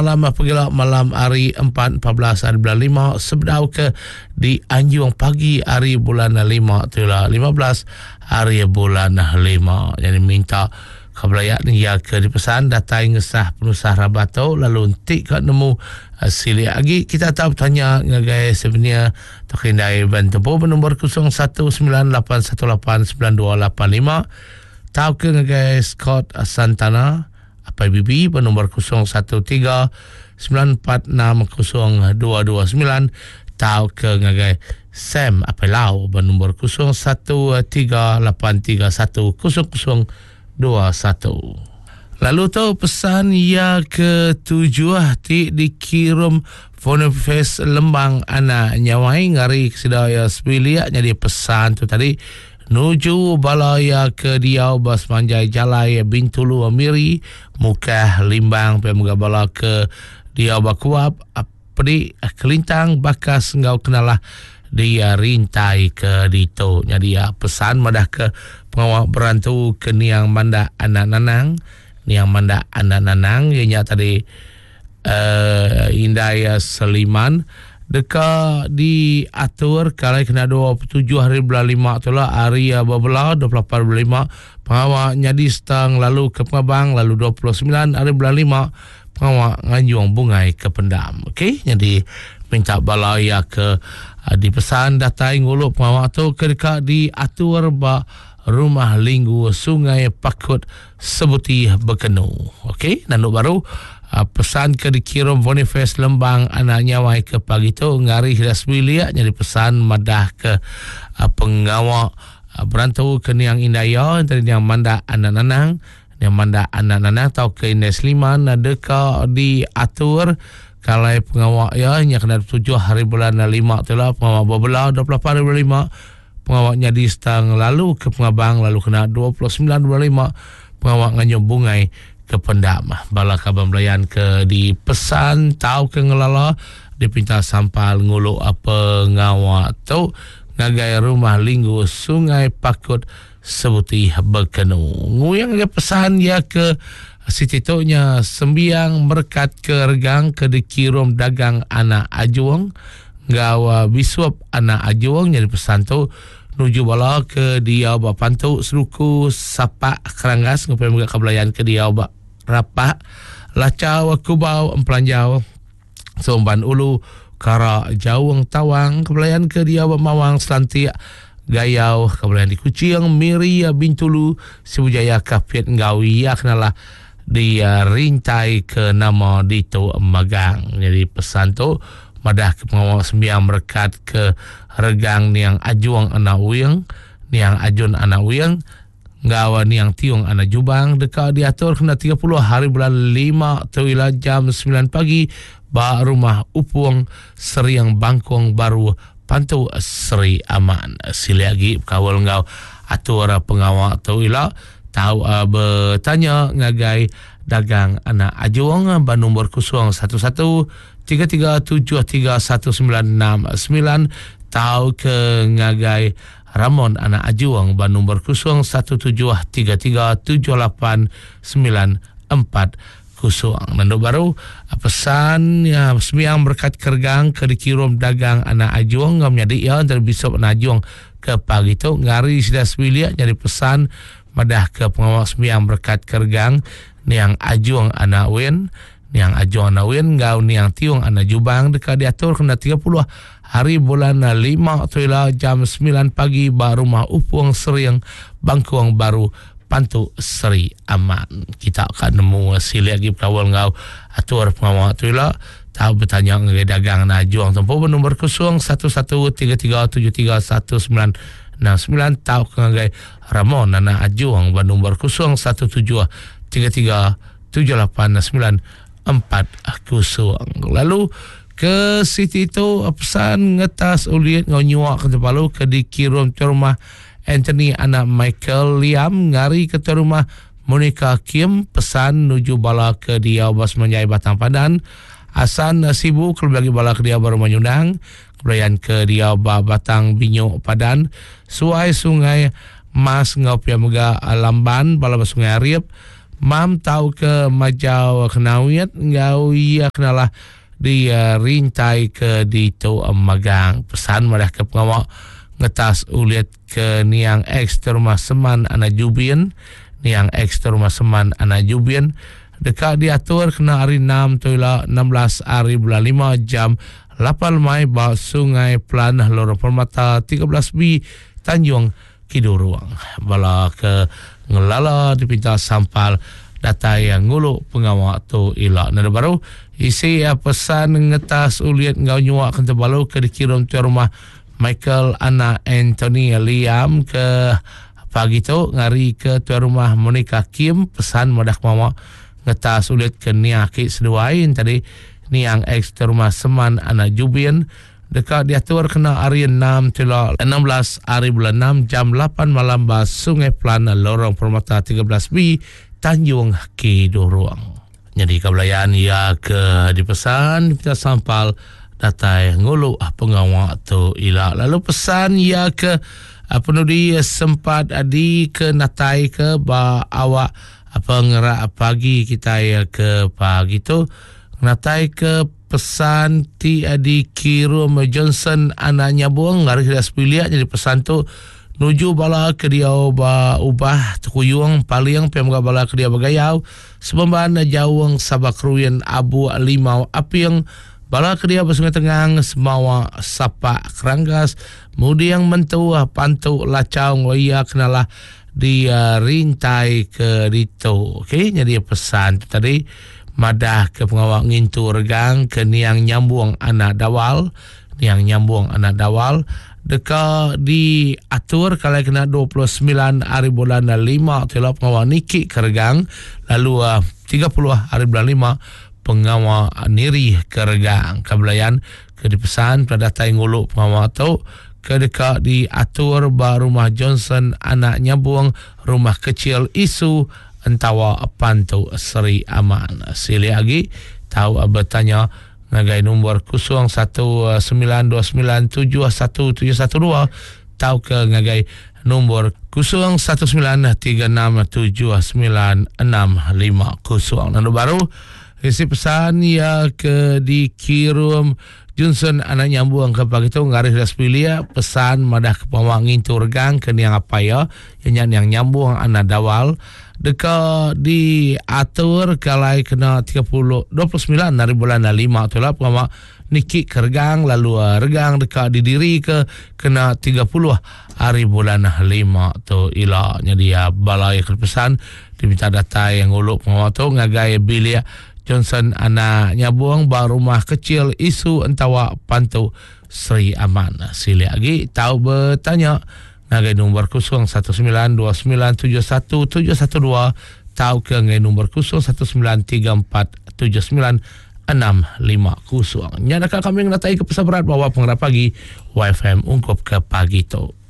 malam pergilah malam hari 4 14 hari bulan 5 sebedau ke di Anjung pagi hari bulan 5 itulah 15 hari bulan 5. Jadi minta kabelayak ni ya ke dipesan datai ngesah penusah rabato lalu entik kat nemu sili lagi kita tahu tanya ngagai sebenarnya tokindai bantempo nombor 0198189285 tahu ke ngagai Scott Santana apa BB bernombor 0139460229 tahu ke ngagai Sam apa Lau bernombor 0138310021. Lalu tu pesan ya ke-7 ti dikirim Fonefest Lembang anak nyawai ngari kesedaya sebilia jadi pesan tu tadi nuju balaya ke Diau Bas Manjai Jalai Bintulu Amiri Mukah Limbang pemuga bala ke Diau Bakuap apri kelintang bakas ngau kenalah dia rintai ke dito. Jadi ya pesan madah ke pengawal berantu ke Niang Manda anak nanang Niang Manda anak nanang ianya tadi Indaya Seliman deka diatur kalau kena 27 hari bulan 5 itulah hari bebelah 28 bulan 5 pengawal nyadi setang lalu ke Pengabang lalu 29 hari bulan 5 pengawal nganjuang bungai ke Pendam. Okey, jadi minta balaya ke dipesan datai nguluk pengawal tu ke dekat diatur ba Rumah Linggu Sungai Pakut Sebuti Bekenu. Okey, dan baru pesan ke dikirim Fonefest Lembang anak nyawai ke pagi tu ngari hidas bilia jadi pesan madah ke pengawal berantau ke Niang Indaya dari Niang Manda anak nanang Niang Manda anak nanang tau ke Ines Liman deka diatur kalau pengawal ya nya kena 7 hari bulan 5 itulah pengawal bebelah 28 hari bulan 5 pengawaknya di Stang lalu ke Pengabang lalu kena 29 bulan 5 pengawak nganyo bungai ke Pendam. Bala kabar belayan ke di pesan tahu ke ngelala dipinta sampal nguluk apa ngawak tu ngagai Rumah Linggu Sungai Pakut Sebuti Bekenu. Nguyang ke pesan ya ke Siti Toknya sembiang berkat ke regang ke dikirim dagang anak ajuang gawa bisuap anak ajuang jadi pesan tu nuju bala ke Diau Bapantu Seruku Sapak Keranggas ngapai muka kabelayan ke Diau Rapak Lacau Kubau Emplanjau Somban Ulu Kara Jawang Tawang kabelayan ke Diau Mawang Selantiak Gayau kabelayan di Kucing Miri Bintulu Sibujaya Kapiat Ngawi ya kenalah dia rintai ke nama Dito Magang. Jadi pesan tu madah ke pengawal sembiang berkat ke regang Niang Ajuang anak Uyang Niang Ajun anak Uyang ngawa Niang Tiung anak Jubang dekat diatur kena 30 hari bulan 5 tuila jam 9 pagi ba Rumah Upung Seriang Bangkong Baru Pantu Seri Aman. Sila lagi kawal ngau atur pengawal tuila tahu bertanya ngagai dagang anak ajuang ba nombor 0133731969 tahu ke ngagai Ramon anak ajuang ba nombor 0173378940. Nando baru pesan ya sembiang berkat kergang ke dikirim dagang anak ajuang ngam jadi ya dari bisop anak ajuang ke pagi tu ngari sudah sebilia jadi pesan madah ke pengawal sembiang berkat kergang Niang Ajuang anak Wen Niang Ajuang anak Wen ngau Niang Tiung anak Jubang dekat diatur kena 30 hari bulan 5 tuila jam 9 pagi ba Rumah Upung Seriang Bangkuang Baru Pantu Seri Aman. Kita akan nemu hasil lagi kawal ngau atur pengawal tuila tahu bertanya ngai dagang anak Ajuang tempo nombor 0133731969 tahu ngagai Ramon anak ajuang ba nombor 01733894. Lalu ke Siti tu pesan ngetas uliat ngonyuak ke Tepalu ke dikirim ke rumah Anthony anak Michael Liam ngari ke rumah Monica Kim pesan nuju bala ke Diau Bas Manjai Batang Padan Asan Sibu kalau bagi bala ke Diau Baru Manyundang Belayan ke Diau Batang Binyo Padan Suai Sungai Mas Ngau Pia Muga Lamban Bala Sungai Ariep Mam tahu ke majau kenawiyat ngau ia kenalah di rintai ke di tu magang pesan madah ke pengawak ngetas ulit ke niang ekstra rumah seman ana Jubian niang ekstra rumah seman ana Jubian dekat diatur kena hari 6 toila 16 hari bulan 5 jam 8 Mai ba Sungai Pelanah Lorong Permata 13B Tanjung Kiduruang bala ke ngelala dipinta sampal data yang ngulu pengawak tu ilak nada baru isi pesan ngetas uliat ngau nyuak kenta balu ke dikirim tu rumah Michael Anna Anthony Liam ke pagi tu ngari ke tu rumah Monica Kim pesan madah mawak ngetas ulit ke niakit seduain tadi ni yang ekstra rumah seman anak Jubian dekat diatur kena hari 6 tila 16 hari bulan 6 jam 8 malam ba Sungai Pelanah Lorong Permata 13B Tanjung Kiduruang. Jadi kebelayan ya ke dipesan kita sampal datai ngulu pengawak tu ilak lalu pesan ya ke penudi sempat adi ke natai ke ba awak apa ngerak pagi kita ya ke pagi tu natai ke pesan ti adi Kirum Johnson anaknya buang ngaris dah sepiliak jadi pesan tu nuju bala ke dia ubah tekuyung paling pemga bala ke dia bagayau sebemban jawang sabak ruyan abu limau apiang bala ke dia bersungai tengang semawa sapa keranggas mudi yang mentu pantu lacau ngoya kenalah dia rintai ke dito. Okey, jadi pesan tu tadi madah ke pengawak ngintu regang ke niang nyambung anak dawal deka di atur kalau kena 29 hari bulan 5 telah pengawak niki ke regang lalu 30 hari bulan 5 pengawak niri ke regang kebelayan ke dipesan pada datai ngulu pengawak tu ke dekat di atur ba rumah Johnson anak nyambung rumah kecil isu entawa pantu Seri Aman sili lagi tahu bertanya ngagai nombor 0192971712 tahu ke ngagai nombor 0193679650 nanti baru isi pesan ya ke dikirim Johnson anak nyambung ke pagi tu ngaris dah sepilia pesan madah ke pawangin tu regang ke niang apa ya yang nyambung anak dawal dekat di atur kalai kena 29 hari bulan 5 tu lah pengawak niki ke regang lalu regang dekat di diri ke kena 30 hari bulan 5 tu ilaknya dia balai ke pesan diminta data yang uluk pengawak tu ngagai bilia Johnson anak nyabung ba rumah kecil isu entawa pantu Seri Aman sili lagi tahu bertanya ngagai nombor 0192971712 tahu ke ngagai nombor 0193479650 nyadakan kami ngatai ke pesan berat bawa pengarah pagi YFM ungkup ke pagi tu